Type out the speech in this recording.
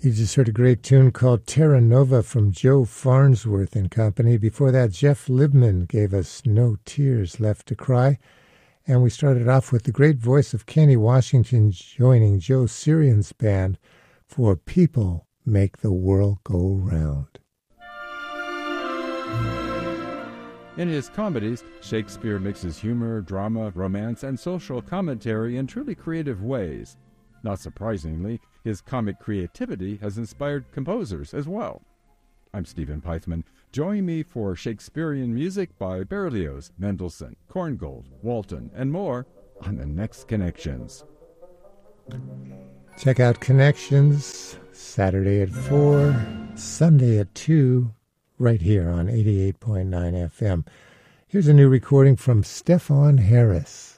You just heard a great tune called Terra Nova from Joe Farnsworth and Company. Before that, Jeff Libman gave us No Tears Left to Cry. And we started off with the great voice of Kenny Washington joining Joe Syrian's band for People Make the World Go Round. In his comedies, Shakespeare mixes humor, drama, romance, and social commentary in truly creative ways. Not surprisingly, his comic creativity has inspired composers as well. I'm Stephen Pythman. Join me for Shakespearean music by Berlioz, Mendelssohn, Korngold, Walton, and more on the next Connections. Check out Connections, Saturday at 4, Sunday at 2, right here on 88.9 FM. Here's a new recording from Stefan Harris.